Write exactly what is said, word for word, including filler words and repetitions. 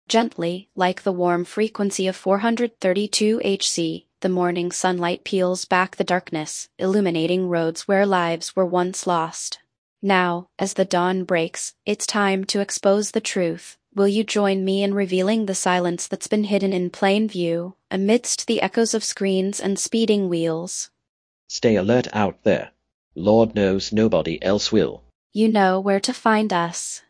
Gently, like the warm frequency of four hundred thirty-two Hertz, the morning sunlight peels back the darkness, illuminating roads where lives were once lost. Now, as the dawn breaks, it's time to expose the truth. Will you join me in revealing the silence that's been hidden in plain view, amidst the echoes of screens and speeding wheels? Stay alert out there. Lord knows nobody else will. You know where to find us.